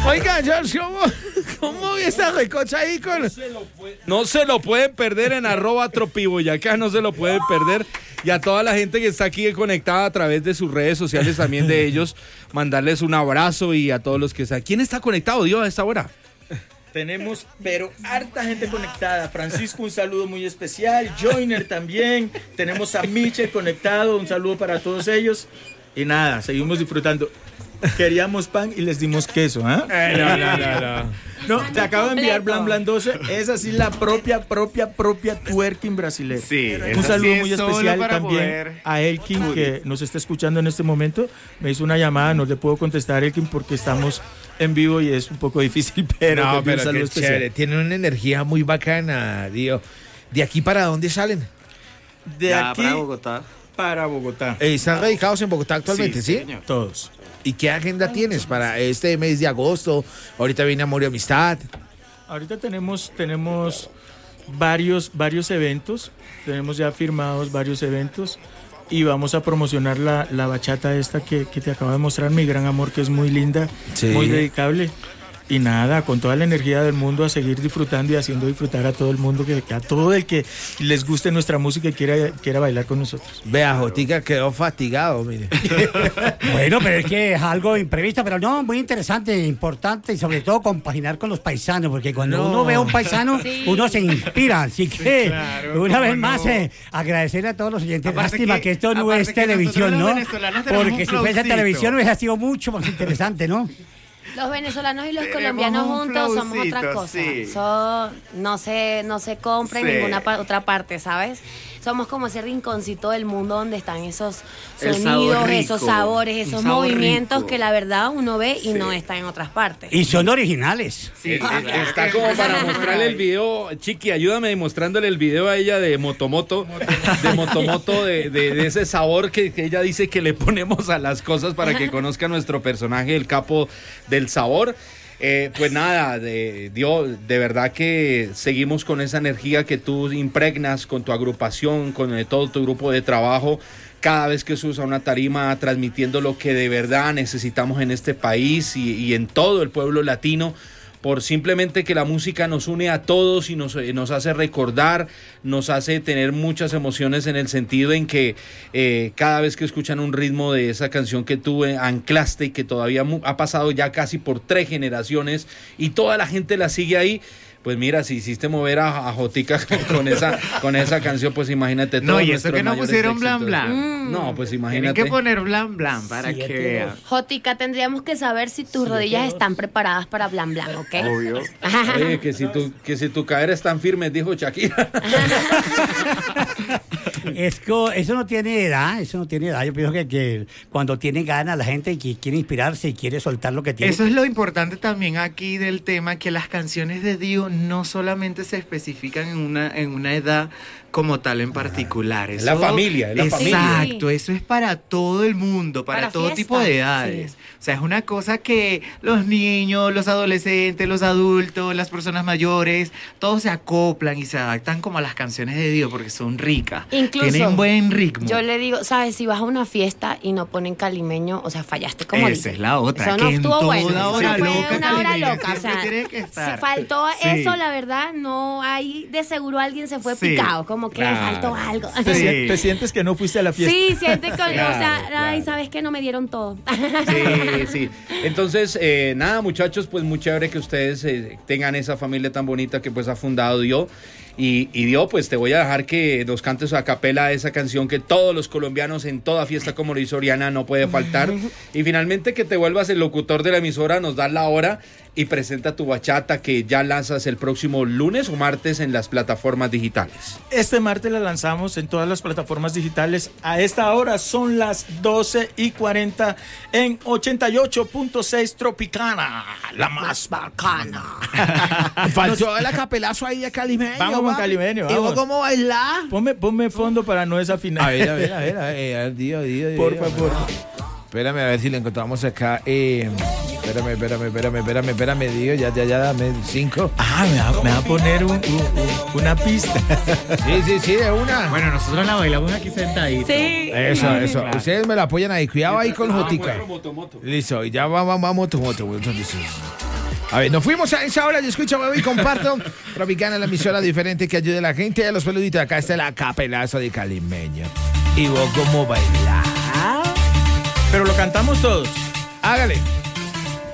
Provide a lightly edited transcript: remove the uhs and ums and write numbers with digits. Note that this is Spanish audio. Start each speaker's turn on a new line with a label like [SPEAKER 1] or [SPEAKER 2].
[SPEAKER 1] Oiga, George, ¿cómo esa recocha ahí con...? No se lo pueden perder en @tropiboyacá, no se lo pueden perder. Y a toda la gente que está aquí conectada a través de sus redes sociales también de ellos, mandarles un abrazo y a todos los que están. ¿Quién está conectado, Dios, a esta hora?
[SPEAKER 2] Tenemos, pero harta gente conectada. Francisco, un saludo muy especial. Joiner también. Tenemos a Michel conectado. Un saludo para todos ellos. Y nada, seguimos disfrutando. Queríamos pan y les dimos queso, ¿ah? No, te acabo de enviar Blan Blan 12. Esa sí la propia twerking brasileña.
[SPEAKER 3] Sí,
[SPEAKER 2] un saludo muy especial también a Elkin, que nos está escuchando en este momento. Me hizo una llamada, no le puedo contestar a Elkin porque estamos en vivo y es un poco difícil, pero
[SPEAKER 1] no,
[SPEAKER 2] un saludo especial.
[SPEAKER 1] Chévere. Tienen una energía muy bacana, Dio. ¿De aquí para dónde salen?
[SPEAKER 2] De
[SPEAKER 3] ya,
[SPEAKER 2] aquí
[SPEAKER 3] para Bogotá.
[SPEAKER 2] ¿Están radicados en Bogotá actualmente, sí?
[SPEAKER 3] Señor.
[SPEAKER 2] Todos.
[SPEAKER 1] ¿Y qué agenda tienes para este mes de agosto? Ahorita viene Amor y Amistad.
[SPEAKER 2] Ahorita tenemos varios eventos. Tenemos ya firmados varios eventos. Y vamos a promocionar la bachata esta que te acabo de mostrar, Mi Gran Amor, que es muy linda, sí, muy dedicable. Y nada, con toda la energía del mundo a seguir disfrutando y haciendo disfrutar a todo el mundo, que a todo el que les guste nuestra música y quiera bailar con nosotros.
[SPEAKER 1] Vea, Jotica quedó fatigado, mire.
[SPEAKER 4] Bueno, pero es que es algo imprevisto, pero no, muy interesante, importante y sobre todo compaginar con los paisanos, porque cuando uno ve a un paisano, uno se inspira. Así que, claro, una vez más, agradecerle a todos los oyentes. Lástima que esto no es televisión, ¿no? Porque si fuese televisión hubiera sido mucho más interesante, ¿no?
[SPEAKER 5] Los venezolanos y los colombianos juntos somos otra cosa. Sí. Eso no se compra en ninguna otra parte, ¿sabes? Somos como ese rinconcito del mundo donde están esos sonidos, esos sabores, esos movimientos rico que la verdad uno ve y no está en otras partes.
[SPEAKER 4] Y son originales.
[SPEAKER 1] Sí, está como para mostrarle el video. Chiqui, ayúdame demostrándole el video a ella de Motomoto, de ese sabor que ella dice que le ponemos a las cosas para que conozca nuestro personaje, el capo del sabor. Pues nada, Dios, de verdad que seguimos con esa energía que tú impregnas con tu agrupación, con todo tu grupo de trabajo, cada vez que subes a una tarima transmitiendo lo que de verdad necesitamos en este país y en todo el pueblo latino, por simplemente que la música nos une a todos y nos hace recordar, nos hace tener muchas emociones en el sentido en que cada vez que escuchan un ritmo de esa canción que tú anclaste y que todavía ha pasado ya casi por 3 generaciones y toda la gente la sigue ahí. Pues mira, si hiciste mover a Jotica con esa canción, pues imagínate.
[SPEAKER 3] No, y eso que no pusieron Blan Blan.
[SPEAKER 1] No, pues imagínate.
[SPEAKER 3] Tienen que poner Blan Blan para que vean.
[SPEAKER 5] Jotica, tendríamos que saber si tus rodillas están preparadas para Blan Blan, ¿ok?
[SPEAKER 3] Obvio.
[SPEAKER 1] Oye, que si tu cadera es tan firme, dijo Shakira.
[SPEAKER 4] Eso no tiene edad, Yo pienso que cuando tiene ganas la gente que quiere inspirarse y quiere soltar lo que tiene.
[SPEAKER 3] Eso es lo importante también aquí del tema, que las canciones de Dio no solamente se especifican en una edad como tal en particular. Eso,
[SPEAKER 1] la familia.
[SPEAKER 3] Exacto, eso es para todo el mundo, para todo tipo de edades. Sí. O sea, es una cosa que los niños, los adolescentes, los adultos, las personas mayores, todos se acoplan y se adaptan como a las canciones de Dio porque son ricas.
[SPEAKER 5] Incluso,
[SPEAKER 3] tienen buen ritmo.
[SPEAKER 5] Yo le digo, ¿sabes? Si vas a una fiesta y no ponen calimeño, o sea, fallaste como
[SPEAKER 3] Esa es la otra.
[SPEAKER 5] Eso no estuvo bueno.
[SPEAKER 3] Una hora loca,
[SPEAKER 5] una hora loca. O sea,
[SPEAKER 3] tiene que estar.
[SPEAKER 5] Si faltó eso, la verdad, no hay, de seguro alguien se fue picado, como que faltó algo.
[SPEAKER 2] ¿Te sientes que no fuiste a la fiesta?
[SPEAKER 5] Sí, sientes que, o sea, ay, ¿sabes qué? No me dieron todo.
[SPEAKER 1] Sí. Entonces, nada, muchachos, pues muy chévere que ustedes tengan esa familia tan bonita que pues ha fundado Dio. Y Dio, pues te voy a dejar que nos cantes a capela esa canción que todos los colombianos en toda fiesta, como lo hizo Oriana, no puede faltar. Y finalmente que te vuelvas el locutor de la emisora, nos das la hora y presenta tu bachata que ya lanzas el próximo lunes o martes en las plataformas digitales.
[SPEAKER 2] Este martes la lanzamos en todas las plataformas digitales. A esta hora son las 12:40 en 88.6 Tropicana, la más bacana.
[SPEAKER 1] Faltó el capelazo ahí de Calimeño.
[SPEAKER 2] Vamos con Calimeño, vamos.
[SPEAKER 1] ¿Y vos cómo bailar?
[SPEAKER 2] Ponme fondo para no desafinar.
[SPEAKER 1] A ver, Dio.
[SPEAKER 2] Por favor.
[SPEAKER 1] Espérame a ver si lo encontramos acá. Espérame, Dio, ya, dame 5.
[SPEAKER 2] Me va a poner una pista.
[SPEAKER 1] Sí, de una.
[SPEAKER 3] Bueno, nosotros la bailamos aquí sentaditos.
[SPEAKER 5] Sí.
[SPEAKER 1] Eso. Claro. Ustedes me la apoyan ahí. Cuidado ahí con Jotica. Listo, y ya vamos, moto. Listo.
[SPEAKER 6] A ver, nos fuimos a esa hora. Yo escucho, y comparto. Tropicana, la emisora diferente que ayude a la gente y a los peluditos. Acá está la capelazo de Calimeño. ¿Y vos cómo bailás?
[SPEAKER 2] Pero lo cantamos todos.
[SPEAKER 6] Hágale.